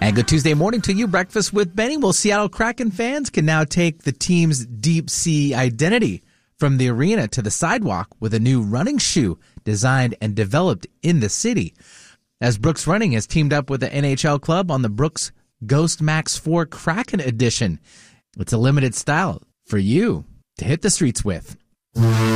And good Tuesday morning to you. Breakfast with Benny. Well, Seattle Kraken fans can now take the team's deep sea identity from the arena to the sidewalk with a new running shoe designed and developed in the city. As Brooks Running has teamed up with the NHL club on the Brooks Ghost Max 4 Kraken edition. It's a limited style for you to hit the streets with.